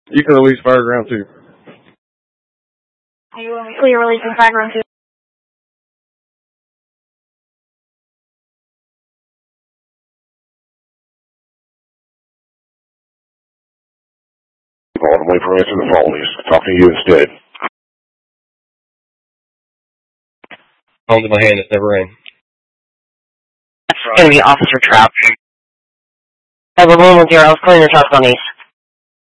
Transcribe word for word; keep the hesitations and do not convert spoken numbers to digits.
You can release fire ground two. Are you you're releasing fire ground two? I'm waiting for answer the phone. He's talking to you instead. Phone's in my hand. It's never rang. That's going to be Officer Trout. I have a one one zero. I was calling your South on East.